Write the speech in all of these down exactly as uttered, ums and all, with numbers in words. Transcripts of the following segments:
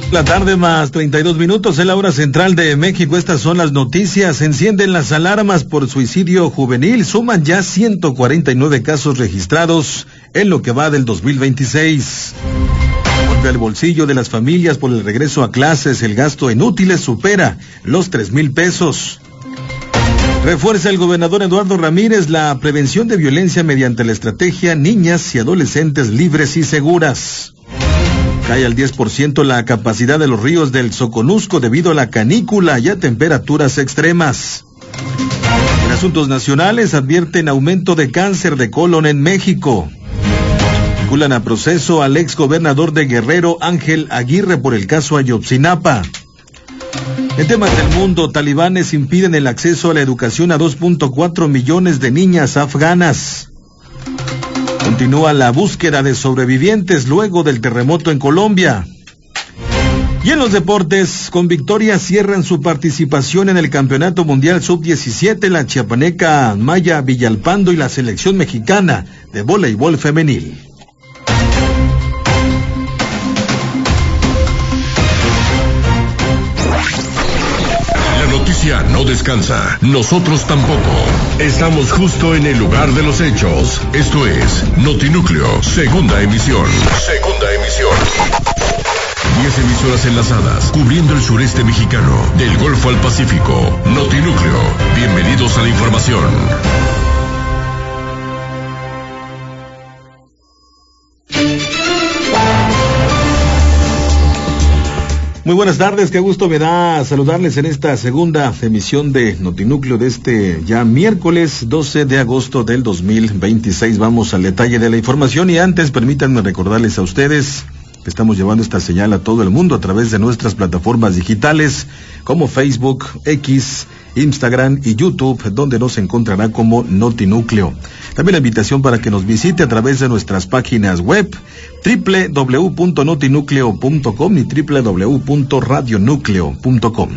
La tarde más treinta y dos minutos en la hora central de México. Estas son las noticias. Se encienden las alarmas por suicidio juvenil. Suman ya ciento cuarenta y nueve casos registrados en lo que va del dos mil veintiséis. Golpe al bolsillo de las familias por el regreso a clases. El gasto en útiles supera los tres mil pesos. Refuerza el gobernador Eduardo Ramírez la prevención de violencia mediante la estrategia Niñas y Adolescentes Libres y Seguras. Cae al diez por ciento la capacidad de los ríos del Soconusco debido a la canícula y a temperaturas extremas. En asuntos nacionales advierten aumento de cáncer de colon en México. Vinculan a proceso al exgobernador de Guerrero, Ángel Aguirre, por el caso Ayotzinapa. En temas del mundo, talibanes impiden el acceso a la educación a dos punto cuatro millones de niñas afganas. Continúa la búsqueda de sobrevivientes luego del terremoto en Colombia. Y en los deportes, con victoria cierran su participación en el Campeonato Mundial sub diecisiete la chiapaneca Maya Villalpando y la selección mexicana de voleibol femenil. La noticia no descansa, nosotros tampoco. Estamos justo en el lugar de los hechos. Esto es Notinúcleo, segunda emisión. Segunda emisión. Diez emisoras enlazadas, cubriendo el sureste mexicano, del Golfo al Pacífico. Notinúcleo, bienvenidos a la información. Muy buenas tardes, qué gusto me da saludarles en esta segunda emisión de Notinúcleo de este ya miércoles doce de agosto del dos mil veintiséis. Vamos al detalle de la información y antes permítanme recordarles a ustedes que estamos llevando esta señal a todo el mundo a través de nuestras plataformas digitales como Facebook, X, Instagram y YouTube, donde nos encontrará como Notinúcleo. También la invitación para que nos visite a través de nuestras páginas web doble u doble u doble u punto notinúcleo punto com y doble u doble u doble u punto radionúcleo punto com.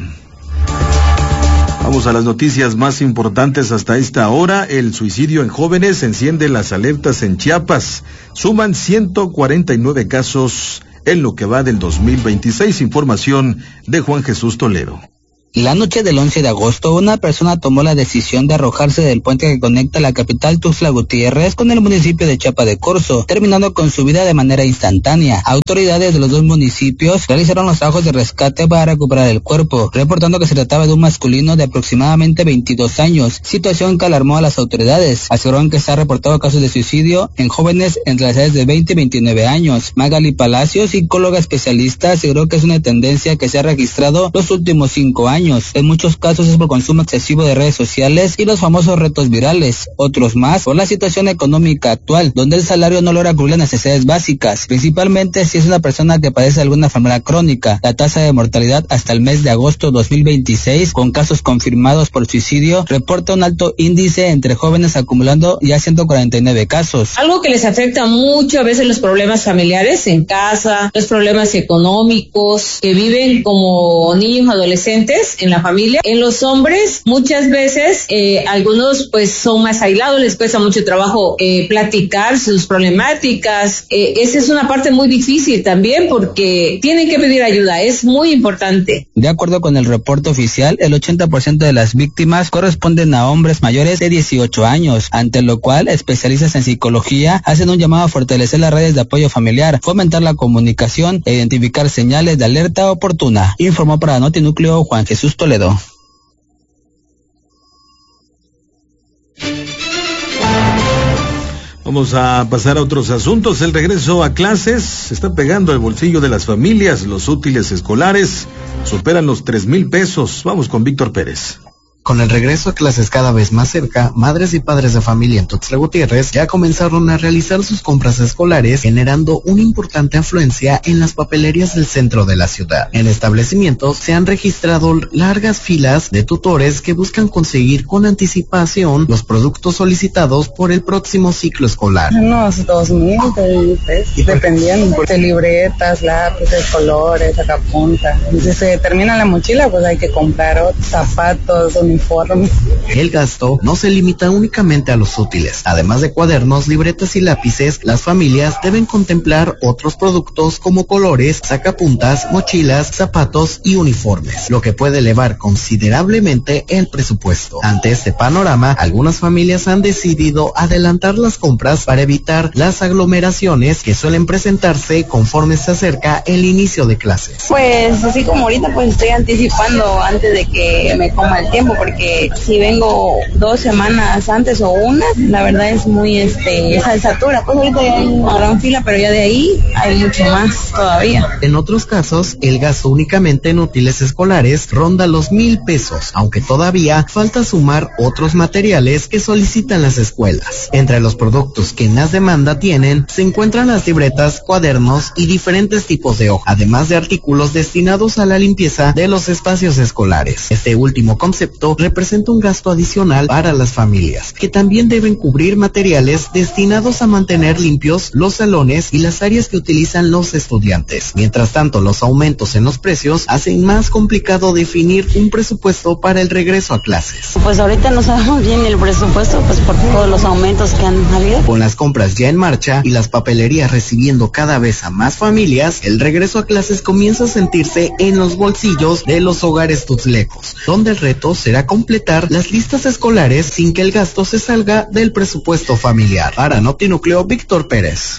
Vamos a las noticias más importantes hasta esta hora. El suicidio en jóvenes enciende las alertas en Chiapas. Suman ciento cuarenta y nueve casos en lo que va del dos mil veintiséis. Información de Juan Jesús Toledo. La noche del once de agosto, una persona tomó la decisión de arrojarse del puente que conecta la capital Tuxtla Gutiérrez con el municipio de Chiapa de Corzo, terminando con su vida de manera instantánea. Autoridades de los dos municipios realizaron los trabajos de rescate para recuperar el cuerpo, reportando que se trataba de un masculino de aproximadamente veintidós años, situación que alarmó a las autoridades. Aseguraron que se ha reportado casos de suicidio en jóvenes entre las edades de veinte y veintinueve años. Magali Palacios, psicóloga especialista, aseguró que es una tendencia que se ha registrado los últimos cinco años. En muchos casos es por consumo excesivo de redes sociales y los famosos retos virales. Otros más por la situación económica actual, donde el salario no logra cubrir las necesidades básicas, principalmente si es una persona que padece alguna enfermedad crónica. La tasa de mortalidad hasta el mes de agosto dos mil veintiséis, con casos confirmados por suicidio, reporta un alto índice entre jóvenes, acumulando ya ciento cuarenta y nueve casos. Algo que les afecta mucho a veces los problemas familiares en casa, los problemas económicos que viven como niños adolescentes en la familia. En los hombres muchas veces eh, algunos pues son más aislados, les cuesta mucho trabajo eh, platicar sus problemáticas. Eh, esa es una parte muy difícil también porque tienen que pedir ayuda, es muy importante. De acuerdo con el reporte oficial, el ochenta por ciento de las víctimas corresponden a hombres mayores de dieciocho años, ante lo cual especialistas en psicología hacen un llamado a fortalecer las redes de apoyo familiar, fomentar la comunicación e identificar señales de alerta oportuna. Informó para Notinúcleo Juan Jesús Toledo. Vamos a pasar a otros asuntos. El regreso a clases se está pegando al bolsillo de las familias. Los útiles escolares superan los tres mil pesos. Vamos con Víctor Pérez. Con el regreso a clases cada vez más cerca, madres y padres de familia en Tuxtla Gutiérrez ya comenzaron a realizar sus compras escolares, generando una importante afluencia en las papelerías del centro de la ciudad. En establecimientos se han registrado largas filas de tutores que buscan conseguir con anticipación los productos solicitados por el próximo ciclo escolar. Unos dos mil, dependiendo de libretas, lápices, colores, sacapuntas. Si se termina la mochila, pues hay que comprar otros zapatos, uniformes, uniformes. El gasto no se limita únicamente a los útiles. Además de cuadernos, libretas y lápices, las familias deben contemplar otros productos como colores, sacapuntas, mochilas, zapatos y uniformes, lo que puede elevar considerablemente el presupuesto. Ante este panorama, algunas familias han decidido adelantar las compras para evitar las aglomeraciones que suelen presentarse conforme se acerca el inicio de clases. Pues así como ahorita pues estoy anticipando antes de que me coma el tiempo, porque si vengo dos semanas antes o una, la verdad es muy este esa satura, pues ahorita ya hay una gran fila, pero ya de ahí hay mucho más todavía. En otros casos, el gasto únicamente en útiles escolares ronda los mil pesos, aunque todavía falta sumar otros materiales que solicitan las escuelas. Entre los productos que más demanda tienen, se encuentran las libretas, cuadernos y diferentes tipos de hoja, además de artículos destinados a la limpieza de los espacios escolares. Este último concepto representa un gasto adicional para las familias, que también deben cubrir materiales destinados a mantener limpios los salones y las áreas que utilizan los estudiantes. Mientras tanto, los aumentos en los precios hacen más complicado definir un presupuesto para el regreso a clases. Pues ahorita no sabemos bien el presupuesto, pues por todos los aumentos que han habido. Con las compras ya en marcha y las papelerías recibiendo cada vez a más familias, el regreso a clases comienza a sentirse en los bolsillos de los hogares tuxtlecos, donde el reto será completar las listas escolares sin que el gasto se salga del presupuesto familiar. Para Notinúcleo, Víctor Pérez.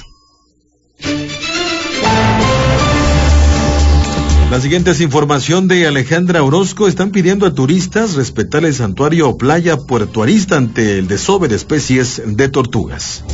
La siguiente es información de Alejandra Orozco. Están pidiendo a turistas respetar el santuario o playa Puerto Arista ante el desove de especies de tortugas.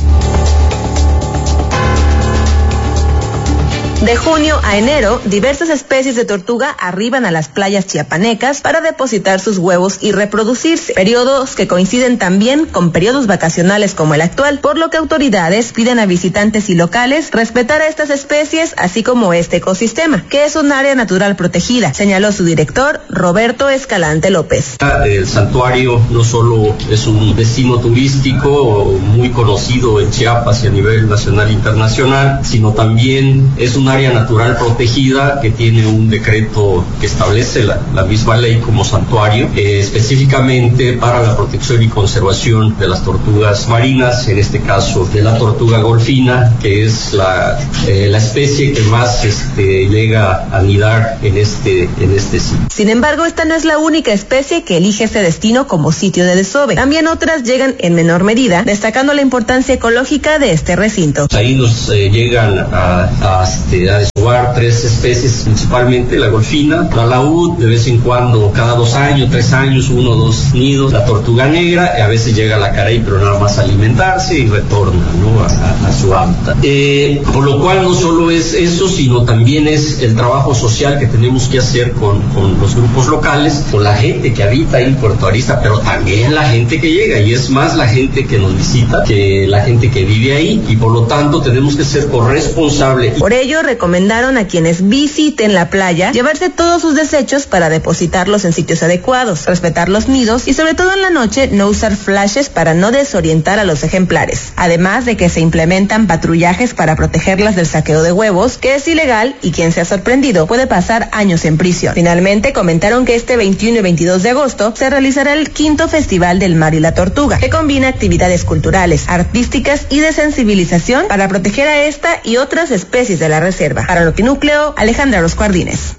De junio a enero, diversas especies de tortuga arriban a las playas chiapanecas para depositar sus huevos y reproducirse, periodos que coinciden también con periodos vacacionales como el actual, por lo que autoridades piden a visitantes y locales respetar a estas especies, así como este ecosistema, que es un área natural protegida, señaló su director, Roberto Escalante López. El santuario no solo es un destino turístico muy conocido en Chiapas y a nivel nacional e internacional, sino también es una área natural protegida que tiene un decreto que establece la, la misma ley como santuario, eh, específicamente para la protección y conservación de las tortugas marinas, en este caso de la tortuga golfina, que es la, eh, la especie que más este, llega a anidar en este, en este sitio. Sin embargo, esta no es la única especie que elige este destino como sitio de desove. También otras llegan en menor medida, destacando la importancia ecológica de este recinto. Ahí nos eh, llegan a, a este, a desovar tres especies, principalmente la golfina, la laúd, de vez en cuando, cada dos años, tres años, uno o dos nidos, la tortuga negra, y a veces llega a la Caraí, pero nada más a alimentarse y retorna, ¿no?, a, a, a su hábitat. Eh, por lo cual no solo es eso, sino también es el trabajo social que tenemos que hacer con, con los grupos locales, con la gente que habita ahí en Puerto Arista, pero también la gente que llega, y es más la gente que nos visita que la gente que vive ahí, y por lo tanto tenemos que ser corresponsables. Por ello, recomendaron a quienes visiten la playa llevarse todos sus desechos para depositarlos en sitios adecuados, respetar los nidos y sobre todo en la noche no usar flashes para no desorientar a los ejemplares. Además de que se implementan patrullajes para protegerlas del saqueo de huevos, que es ilegal y quien sea sorprendido puede pasar años en prisión. Finalmente comentaron que este veintiuno y veintidós de agosto se realizará el quinto Festival del Mar y la Tortuga, que combina actividades culturales, artísticas y de sensibilización para proteger a esta y otras especies de la reserva. Para Notinúcleo, Alejandra Orozco Ardínez.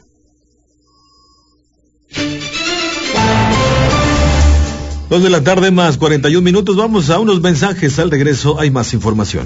Dos de la tarde más cuarenta y un minutos. Vamos a unos mensajes. Al regreso hay más información.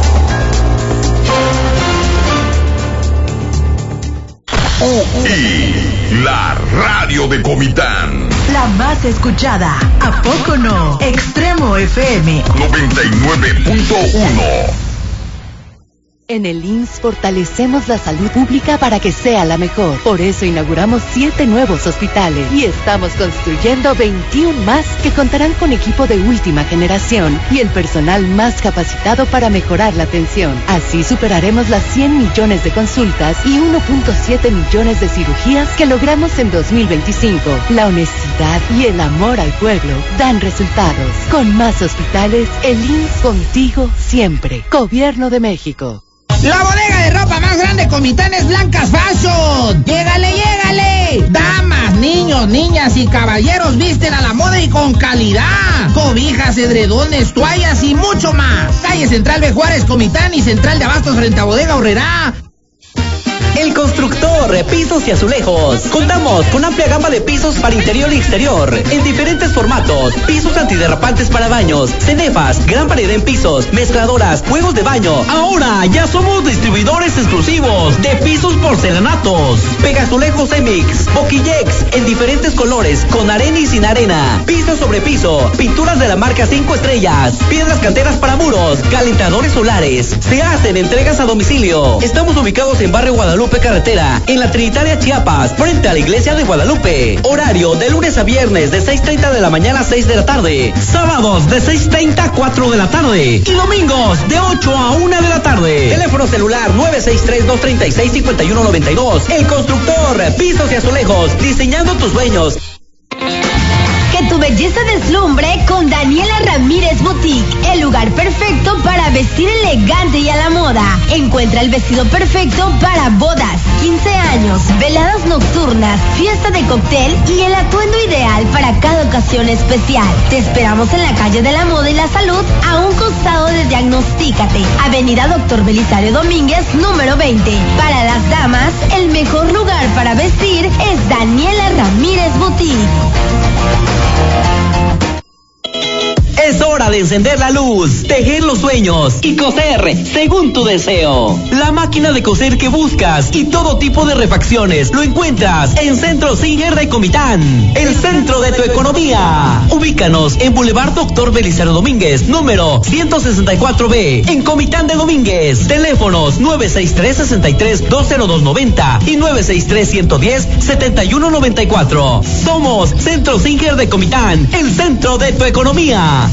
Y la radio de Comitán. La más escuchada. ¿A poco no? Extremo F M. noventa y nueve punto uno. En el I M S S fortalecemos la salud pública para que sea la mejor. Por eso inauguramos siete nuevos hospitales y estamos construyendo veintiuno más que contarán con equipo de última generación y el personal más capacitado para mejorar la atención. Así superaremos las cien millones de consultas y uno punto siete millones de cirugías que logramos en dos mil veinticinco. La honestidad y el amor al pueblo dan resultados. Con más hospitales, el I M S S contigo siempre. Gobierno de México. La bodega de ropa más grande Comitán es Blancas Fashion. ¡Llégale, llégale! Damas, niños, niñas y caballeros visten a la moda y con calidad. Cobijas, edredones, toallas y mucho más. Calle Central de Juárez, Comitán y Central de Abastos frente a Bodega Aurrerá. El Constructor, pisos y azulejos. Contamos con amplia gama de pisos para interior y exterior, en diferentes formatos. Pisos antiderrapantes para baños, cenefas, gran variedad en pisos, mezcladoras, juegos de baño. Ahora ya somos distribuidores exclusivos de pisos porcelanatos. Pegazulejos Emix, Boquillex, en diferentes colores, con arena y sin arena. Piso sobre piso, pinturas de la marca cinco estrellas, piedras canteras para muros, calentadores solares. Se hacen entregas a domicilio. Estamos ubicados en Barrio Guadalupe Carretera, en la Trinitaria Chiapas, frente a la Iglesia de Guadalupe. Horario de lunes a viernes de seis treinta de la mañana a seis de la tarde. Sábados de seis treinta a cuatro de la tarde. Y domingos de ocho a una de la tarde. Teléfono celular nueve seis tres, dos tres seis, cinco uno nueve dos. El Constructor, pisos y azulejos, diseñando tus sueños. Que tu belleza deslumbre con Daniela Ramírez Boutique, el lugar perfecto para vestir elegante y a la moda. Encuentra el vestido perfecto para bodas, quince años, veladas nocturnas, fiesta de cóctel y el atuendo ideal para cada ocasión especial. Te esperamos en la calle de la Moda y la Salud, a un costado de Diagnostícate, Avenida Doctor Belisario Domínguez, número veinte. Para las damas, el mejor lugar para vestir es Daniela Ramírez Boutique. Es hora de encender la luz, tejer los sueños y coser según tu deseo. La máquina de coser que buscas y todo tipo de refacciones lo encuentras en Centro Singer de Comitán, el centro de tu economía. Ubícanos en Boulevard Doctor Belisario Domínguez, número ciento sesenta y cuatro B, en Comitán de Domínguez. Teléfonos nueve seis tres, seis tres, dos cero dos nueve cero y nueve seis tres, uno uno cero, siete uno nueve cuatro. Somos Centro Singer de Comitán, el centro de tu economía.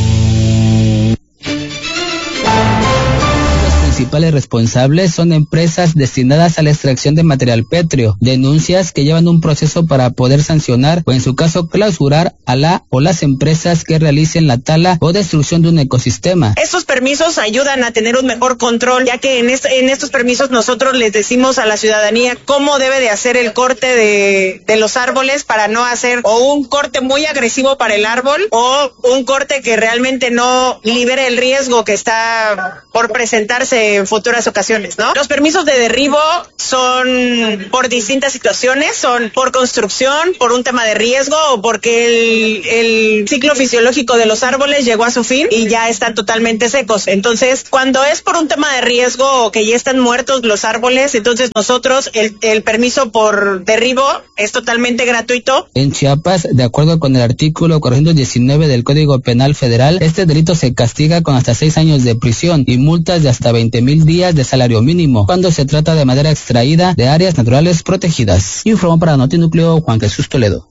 Los principales responsables son empresas destinadas a la extracción de material pétreo, denuncias que llevan un proceso para poder sancionar o en su caso clausurar a la o las empresas que realicen la tala o destrucción de un ecosistema. Estos permisos ayudan a tener un mejor control, ya que en, est en estos permisos nosotros les decimos a la ciudadanía cómo debe de hacer el corte de, de los árboles para no hacer o un corte muy agresivo para el árbol o un corte que realmente no libere el riesgo que está por presentarse en futuras ocasiones, ¿no? Los permisos de derribo son por distintas situaciones, son por construcción, por un tema de riesgo o porque el, el ciclo fisiológico de los árboles llegó a su fin y ya están totalmente secos. Entonces, cuando es por un tema de riesgo o que ya están muertos los árboles, entonces nosotros el, el permiso por derribo es totalmente gratuito. En Chiapas, de acuerdo con el artículo cuatrocientos diecinueve del Código Penal Federal, este delito se castiga con hasta seis años de prisión y multas de hasta veinte mil días de salario mínimo cuando se trata de madera extraída de áreas naturales protegidas. Informó para Notinúcleo Juan Jesús Toledo.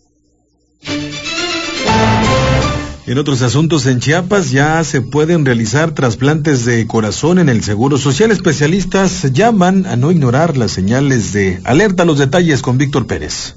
En otros asuntos, en Chiapas ya se pueden realizar trasplantes de corazón en el Seguro Social. Especialistas llaman a no ignorar las señales de alerta. Los detalles con Víctor Pérez.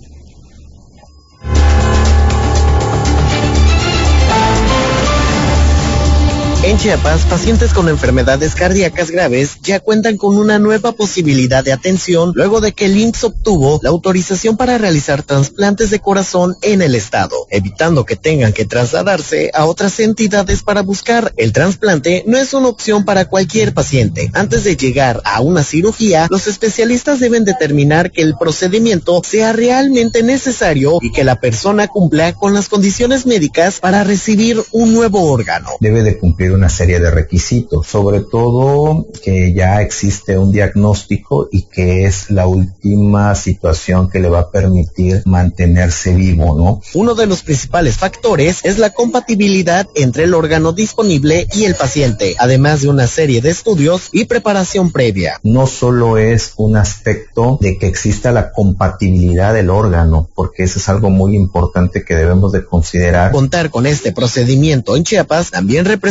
En Chiapas, pacientes con enfermedades cardíacas graves ya cuentan con una nueva posibilidad de atención luego de que el I M S S obtuvo la autorización para realizar trasplantes de corazón en el estado, evitando que tengan que trasladarse a otras entidades para buscar. El trasplante no es una opción para cualquier paciente. Antes de llegar a una cirugía, los especialistas deben determinar que el procedimiento sea realmente necesario y que la persona cumpla con las condiciones médicas para recibir un nuevo órgano. Debe de cumplir una serie de requisitos, sobre todo que ya existe un diagnóstico y que es la última situación que le va a permitir mantenerse vivo, ¿no? Uno de los principales factores es la compatibilidad entre el órgano disponible y el paciente, además de una serie de estudios y preparación previa. No solo es un aspecto de que exista la compatibilidad del órgano, porque eso es algo muy importante que debemos de considerar. Contar con este procedimiento en Chiapas también representa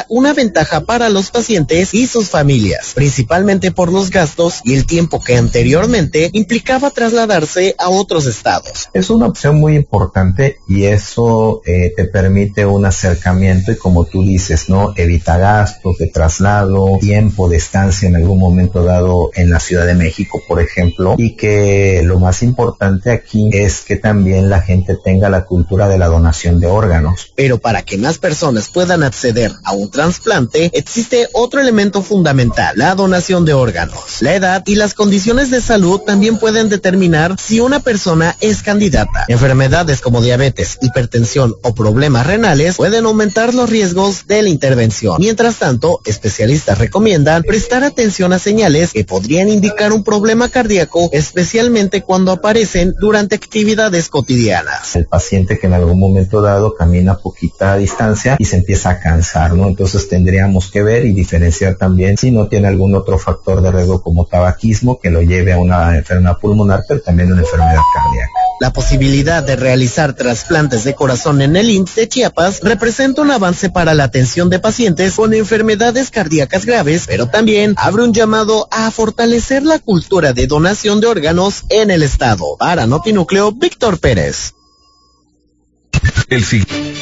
una ventaja para los pacientes y sus familias, principalmente por los gastos y el tiempo que anteriormente implicaba trasladarse a otros estados. Es una opción muy importante y eso eh, te permite un acercamiento y, como tú dices, ¿no? Evita gastos de traslado, tiempo de estancia en algún momento dado en la Ciudad de México, por ejemplo, y que lo más importante aquí es que también la gente tenga la cultura de la donación de órganos. Pero para que más personas puedan acceder a un trasplante, existe otro elemento fundamental, la donación de órganos. La edad y las condiciones de salud también pueden determinar si una persona es candidata. Enfermedades como diabetes, hipertensión o problemas renales pueden aumentar los riesgos de la intervención. Mientras tanto, especialistas recomiendan prestar atención a señales que podrían indicar un problema cardíaco, especialmente cuando aparecen durante actividades cotidianas. El paciente que en algún momento dado camina a poquita distancia y se empieza a cansar, ¿no? Entonces tendríamos que ver y diferenciar también si no tiene algún otro factor de riesgo como tabaquismo que lo lleve a una enfermedad pulmonar, pero también una enfermedad cardíaca. La posibilidad de realizar trasplantes de corazón en el I M S S de Chiapas representa un avance para la atención de pacientes con enfermedades cardíacas graves, pero también abre un llamado a fortalecer la cultura de donación de órganos en el estado. Para Notinúcleo, Víctor Pérez. El sí.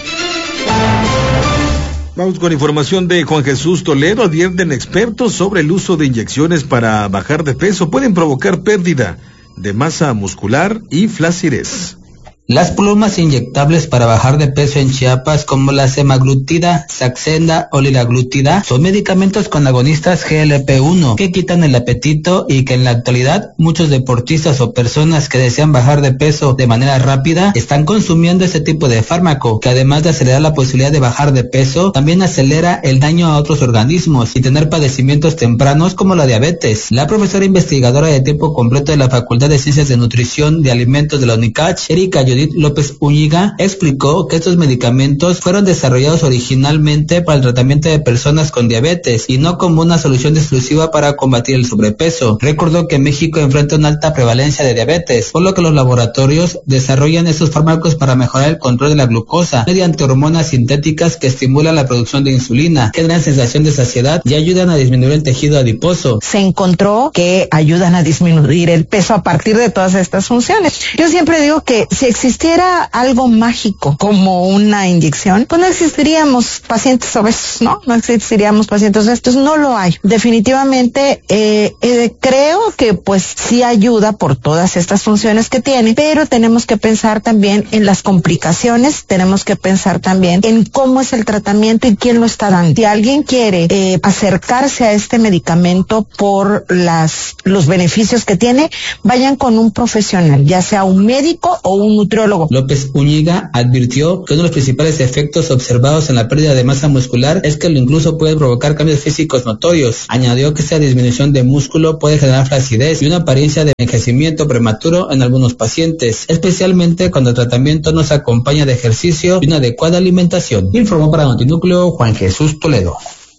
Vamos con información de Juan Jesús Toledo. Advierten expertos sobre el uso de inyecciones para bajar de peso. Pueden provocar pérdida de masa muscular y flacidez. Las plumas inyectables para bajar de peso en Chiapas, como la semaglutida, saxenda o liraglutida, son medicamentos con agonistas G L P uno que quitan el apetito y que en la actualidad muchos deportistas o personas que desean bajar de peso de manera rápida están consumiendo este tipo de fármaco, que además de acelerar la posibilidad de bajar de peso, también acelera el daño a otros organismos y tener padecimientos tempranos como la diabetes. La profesora investigadora de tiempo completo de la Facultad de Ciencias de Nutrición de Alimentos de la UNICACH, Erika Judith López Úñiga, explicó que estos medicamentos fueron desarrollados originalmente para el tratamiento de personas con diabetes y no como una solución exclusiva para combatir el sobrepeso. Recordó que México enfrenta una alta prevalencia de diabetes, por lo que los laboratorios desarrollan estos fármacos para mejorar el control de la glucosa mediante hormonas sintéticas que estimulan la producción de insulina, generan sensación de saciedad y ayudan a disminuir el tejido adiposo. Se encontró que ayudan a disminuir el peso a partir de todas estas funciones. Yo siempre digo que si existiera algo mágico como una inyección, pues no existiríamos pacientes obesos, ¿no? No existiríamos pacientes obesos, no lo hay. Definitivamente eh, eh, creo que pues sí ayuda por todas estas funciones que tiene, pero tenemos que pensar también en las complicaciones, tenemos que pensar también en cómo es el tratamiento y quién lo está dando. Si alguien quiere eh, acercarse a este medicamento por las los beneficios que tiene, vayan con un profesional, ya sea un médico o un nutriólogo. López Úñiga advirtió que uno de los principales efectos observados en la pérdida de masa muscular es que lo incluso puede provocar cambios físicos notorios. Añadió que esta disminución de músculo puede generar flacidez y una apariencia de envejecimiento prematuro en algunos pacientes, especialmente cuando el tratamiento no se acompaña de ejercicio y una adecuada alimentación. Informó para Notinúcleo Juan Jesús Toledo.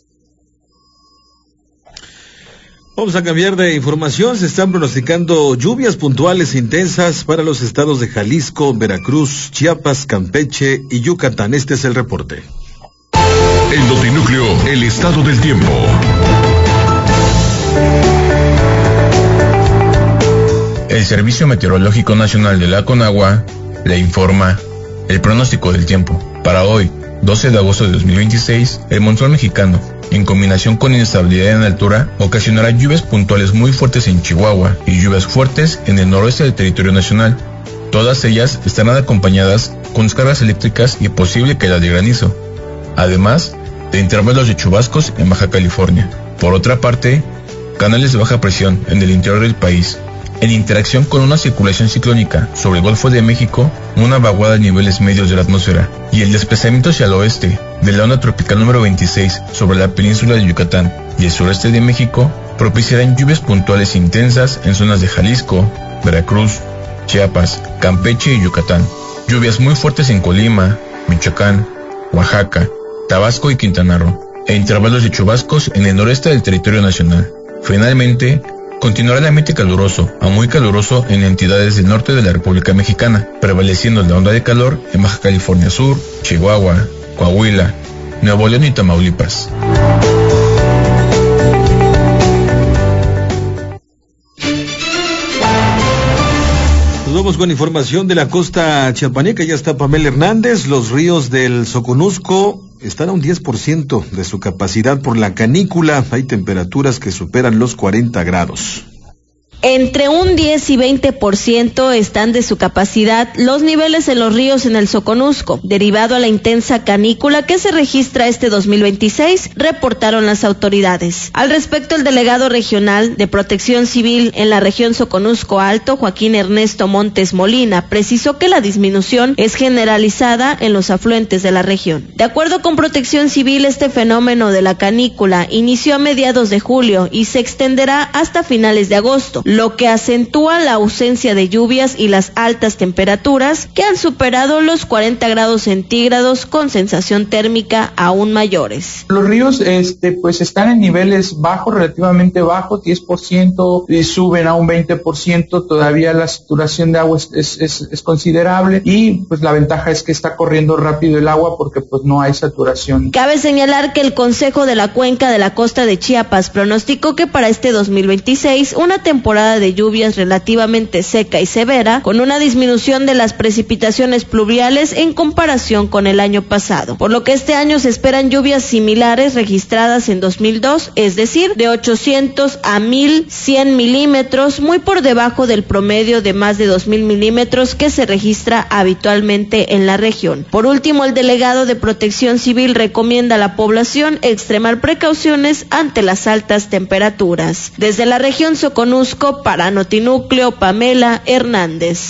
Vamos a cambiar de información. Se están pronosticando lluvias puntuales intensas para los estados de Jalisco, Veracruz, Chiapas, Campeche y Yucatán. Este es el reporte. En Notinúcleo, el estado del tiempo. El Servicio Meteorológico Nacional de la Conagua le informa el pronóstico del tiempo. Para hoy, doce de agosto de dos mil veintiséis, el monzón mexicano, en combinación con inestabilidad en altura, ocasionará lluvias puntuales muy fuertes en Chihuahua y lluvias fuertes en el noroeste del territorio nacional. Todas ellas estarán acompañadas con descargas eléctricas y posible caída de granizo, además de intervalos de chubascos en Baja California. Por otra parte, canales de baja presión en el interior del país, en interacción con una circulación ciclónica sobre el Golfo de México, una vaguada a niveles medios de la atmósfera y el desplazamiento hacia el oeste de la onda tropical número veintiséis sobre la península de Yucatán y el sureste de México propiciarán lluvias puntuales intensas en zonas de Jalisco, Veracruz, Chiapas, Campeche y Yucatán. Lluvias muy fuertes en Colima, Michoacán, Oaxaca, Tabasco y Quintana Roo, e intervalos de chubascos en el noreste del territorio nacional. Finalmente, continuará el ambiente caluroso a muy caluroso en entidades del norte de la República Mexicana, prevaleciendo la onda de calor en Baja California Sur, Chihuahua, Coahuila, Nuevo León y Tamaulipas. Nos vamos con información de la costa chiapaneca. Ya está Pamela Hernández. Los ríos del Soconusco están a un diez por ciento de su capacidad por la canícula. Hay temperaturas que superan los cuarenta grados. Entre un diez y veinte por ciento están de su capacidad los niveles en los ríos en el Soconusco, derivado a la intensa canícula que se registra este dos mil veintiséis, reportaron las autoridades. Al respecto, el delegado regional de Protección Civil en la región Soconusco Alto, Joaquín Ernesto Montes Molina, precisó que la disminución es generalizada en los afluentes de la región. De acuerdo con Protección Civil, este fenómeno de la canícula inició a mediados de julio y se extenderá hasta finales de agosto, lo que acentúa la ausencia de lluvias y las altas temperaturas que han superado los cuarenta grados centígrados con sensación térmica aún mayores. Los ríos este, pues están en niveles bajos, relativamente bajos, diez por ciento, y suben a un veinte por ciento, todavía la saturación de agua es, es, es, es considerable y pues la ventaja es que está corriendo rápido el agua porque pues no hay saturación. Cabe señalar que el Consejo de la Cuenca de la Costa de Chiapas pronosticó que para este dos mil veintiséis una temporada de lluvias relativamente seca y severa, con una disminución de las precipitaciones pluviales en comparación con el año pasado, por lo que este año se esperan lluvias similares registradas en dos mil dos, es decir, de ochocientos a mil cien milímetros, muy por debajo del promedio de más de dos mil milímetros que se registra habitualmente en la región. Por último, el delegado de Protección Civil recomienda a la población extremar precauciones ante las altas temperaturas. Desde la región Soconusco, para Notinúcleo, Pamela Hernández.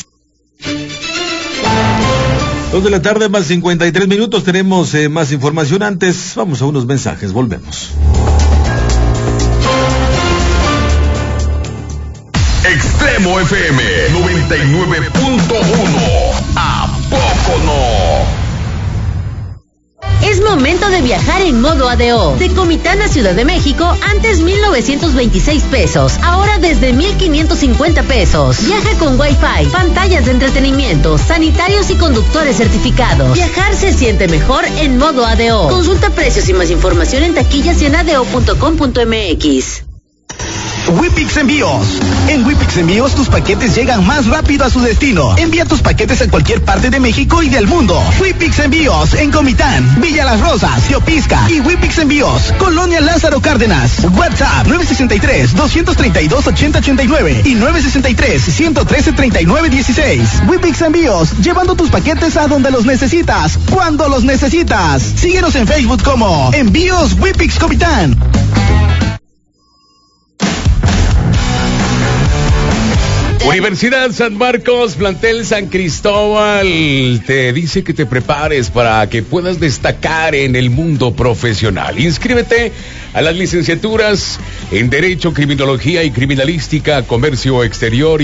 Dos de la tarde más cincuenta y tres minutos, tenemos eh, más información. Antes, vamos a unos mensajes, volvemos. Extremo F M noventa y nueve punto uno. ¿A poco no? Es momento de viajar en modo A D O. De Comitán a Ciudad de México, antes mil novecientos veintiséis pesos, ahora desde mil quinientos cincuenta pesos. Viaja con Wi-Fi, pantallas de entretenimiento, sanitarios y conductores certificados. Viajar se siente mejor en modo A D O. Consulta precios y más información en taquillas y en a d o punto com punto m x. Wipix Envíos. En Wipix Envíos tus paquetes llegan más rápido a su destino. Envía tus paquetes a cualquier parte de México y del mundo. Wipix Envíos en Comitán, Villa Las Rosas, Teopisca y Wipix Envíos, Colonia Lázaro Cárdenas. WhatsApp nueve seis tres, dos tres dos, ocho cero ocho nueve y nueve seis tres, uno uno tres, tres nueve uno seis. Wipix Envíos, llevando tus paquetes a donde los necesitas, cuando los necesitas. Síguenos en Facebook como Envíos Wipix Comitán. Universidad San Marcos, plantel San Cristóbal, te dice que te prepares para que puedas destacar en el mundo profesional. Inscríbete a las licenciaturas en Derecho, Criminología y Criminalística, Comercio Exterior